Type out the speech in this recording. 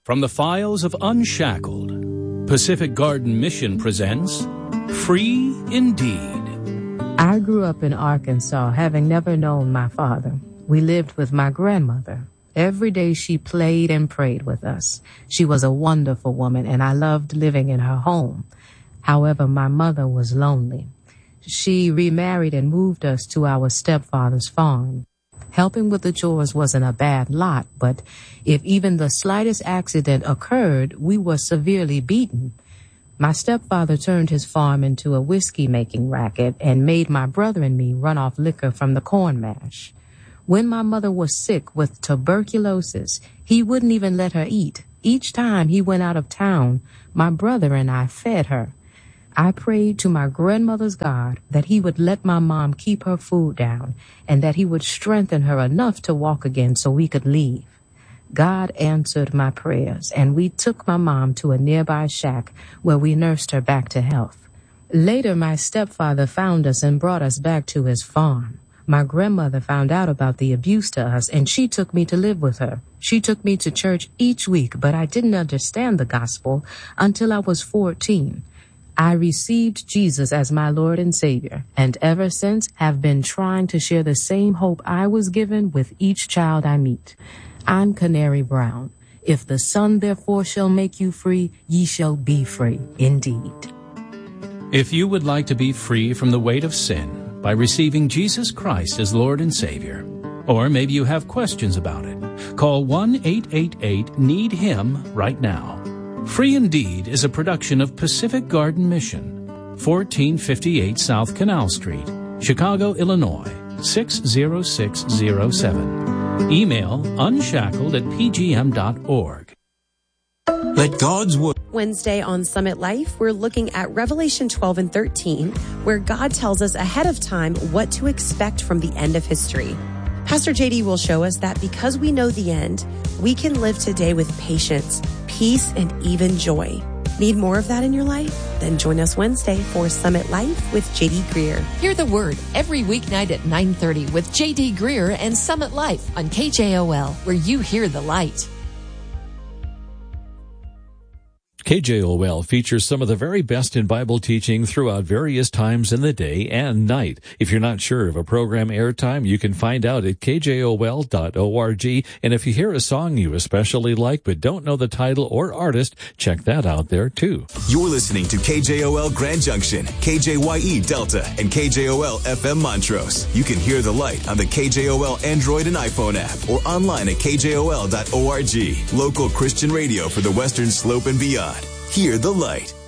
From the files of Unshackled, Pacific Garden Mission presents Free Indeed. I grew up in Arkansas, having never known my father. We lived with my grandmother. Every day she played and prayed with us. She was a wonderful woman, and I loved living in her home. However, my mother was lonely. She remarried and moved us to our stepfather's farm. Helping with the chores wasn't a bad lot, but if even the slightest accident occurred, we were severely beaten. My stepfather turned his farm into a whiskey-making racket and made my brother and me run off liquor from the corn mash. When my mother was sick with tuberculosis, he wouldn't even let her eat. Each time he went out of town, my brother and I fed her. I prayed to my grandmother's God that he would let my mom keep her food down and that he would strengthen her enough to walk again so we could leave. God answered my prayers, and we took my mom to a nearby shack where we nursed her back to health. Later, my stepfather found us and brought us back to his farm. My grandmother found out about the abuse to us, and she took me to live with her. She took me to church each week, but I didn't understand the gospel until I was 14. I received Jesus as my Lord and Savior, and ever since have been trying to share the same hope I was given with each child I meet. I'm Canary Brown. If the Son therefore shall make you free, ye shall be free indeed. If you would like to be free from the weight of sin by receiving Jesus Christ as Lord and Savior, or maybe you have questions about it, call 1-888-NEED-HIM right now. Free Indeed is a production of Pacific Garden Mission, 1458 South Canal Street, Chicago, Illinois, 60607. Email unshackled@pgm.org. Let God's word. Wednesday on Summit Life, we're looking at Revelation 12 and 13, where God tells us ahead of time what to expect from the end of history. Pastor JD will show us that because we know the end, we can live today with patience, peace, and even joy. Need more of that in your life? Then join us Wednesday for Summit Life with JD Greer. Hear the word every weeknight at 9:30 with JD Greer and Summit Life on KJOL, where you hear the light. KJOL features some of the very best in Bible teaching throughout various times in the day and night. If you're not sure of a program airtime, you can find out at kjol.org. And if you hear a song you especially like but don't know the title or artist, check that out there too. You're listening to KJOL Grand Junction, KJYE Delta, and KJOL FM Montrose. You can hear the light on the KJOL Android and iPhone app or online at kjol.org. Local Christian radio for the Western Slope and beyond. Hear the light.